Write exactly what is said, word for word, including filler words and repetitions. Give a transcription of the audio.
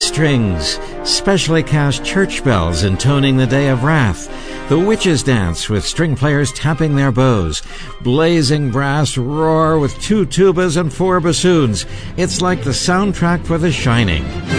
strings, specially cast church bells intoning the day of wrath, the witches dance with string players tapping their bows, blazing brass roar with two tubas and four bassoons. It's like the soundtrack for The Shining.